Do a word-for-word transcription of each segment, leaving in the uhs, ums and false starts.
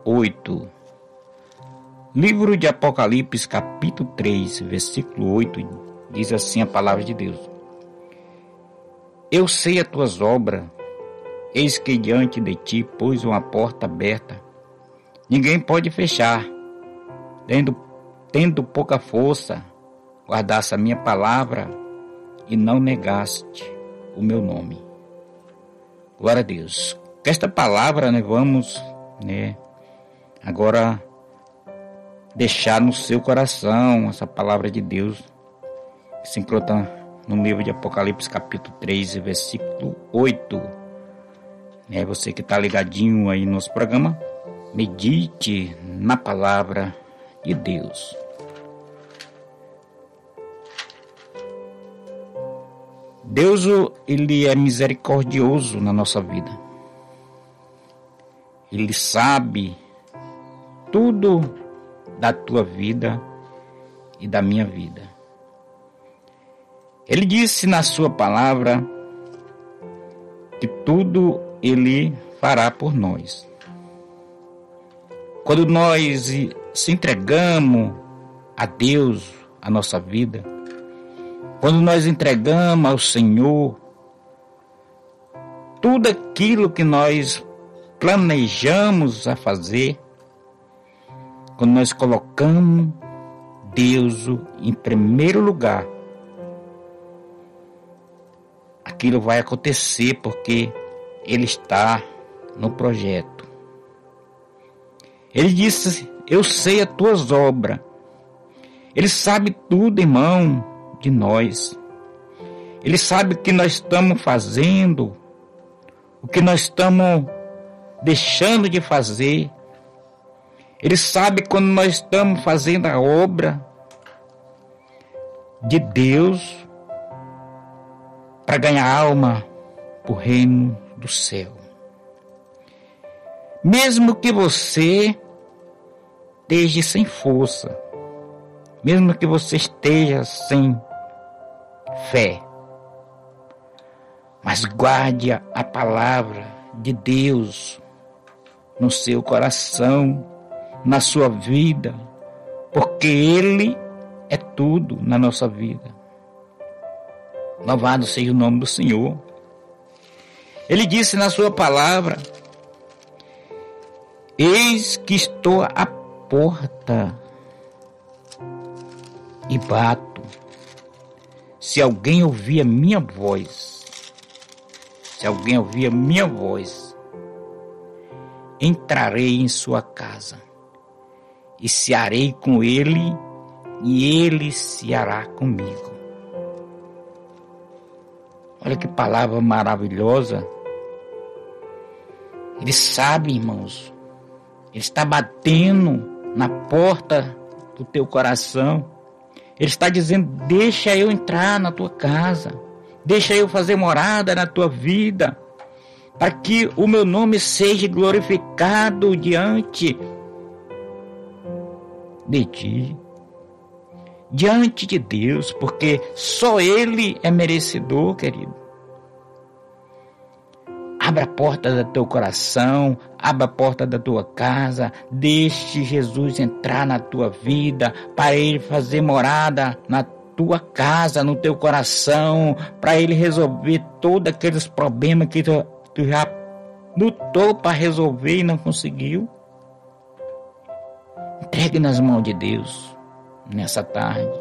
oito. Livro de Apocalipse, capítulo três, versículo oito, diz assim a palavra de Deus: Eu sei as tuas obras, eis que diante de ti pus uma porta aberta, ninguém pode fechar. Tendo, tendo pouca força, guardaste a minha palavra e não negaste o meu nome. Glória a Deus. Com esta palavra, né, vamos, né, agora deixar no seu coração essa palavra de Deus que se encontra no livro de Apocalipse, capítulo três, versículo oito. É, você que está ligadinho aí no nosso programa, medite na palavra de Deus. Deus, ele é misericordioso na nossa vida. Ele sabe tudo da tua vida e da minha vida. Ele disse na sua palavra que tudo ele fará por nós. Quando nós se entregamos a Deus, a nossa vida, quando nós entregamos ao Senhor tudo aquilo que nós planejamos a fazer, quando nós colocamos Deus em primeiro lugar, aquilo vai acontecer porque Ele está no projeto. Ele disse: eu sei as tuas obras. Ele sabe tudo, irmão, de nós. Ele sabe o que nós estamos fazendo, o que nós estamos deixando de fazer. Ele sabe quando nós estamos fazendo a obra de Deus para ganhar alma para o reino do céu. Mesmo que você esteja sem força, mesmo que você esteja sem fé, mas guarde a palavra de Deus no seu coração, na sua vida, porque Ele é tudo na nossa vida. Louvado seja o nome do Senhor. Ele disse na sua palavra: eis que estou à porta e bato. Se alguém ouvir a minha voz, se alguém ouvir a minha voz, entrarei em sua casa e cearei com ele e ele ceará comigo. Olha que palavra maravilhosa. Ele sabe, irmãos, Ele está batendo na porta do teu coração. Ele está dizendo: deixa eu entrar na tua casa, deixa eu fazer morada na tua vida, para que o meu nome seja glorificado diante de ti, diante de Deus, porque só Ele é merecedor, querido. Abra a porta do teu coração, abra a porta da tua casa, deixe Jesus entrar na tua vida, para Ele fazer morada na tua casa, no teu coração, para Ele resolver todos aqueles problemas que tu, tu já lutou para resolver e não conseguiu. Entregue nas mãos de Deus nessa tarde.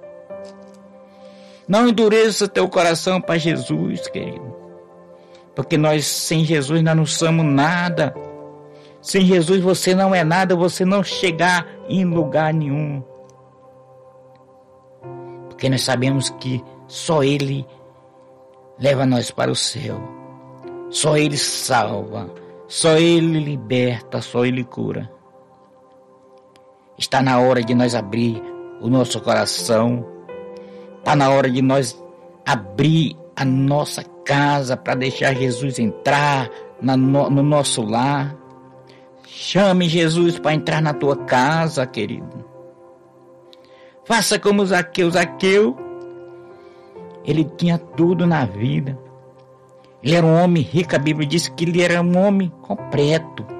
Não endureça teu coração para Jesus, querido. Porque nós, sem Jesus, nós não somos nada. Sem Jesus você não é nada, você não chegar em lugar nenhum. Porque nós sabemos que só Ele leva nós para o céu. Só Ele salva, só Ele liberta, só Ele cura. Está na hora de nós abrir o nosso coração. Está na hora de nós abrir a nossa casa para deixar Jesus entrar na, no, no nosso lar. Chame Jesus para entrar na tua casa, querido. Faça como Zaqueu. Zaqueu, ele tinha tudo na vida. Ele era um homem rico, a Bíblia diz que ele era um homem completo.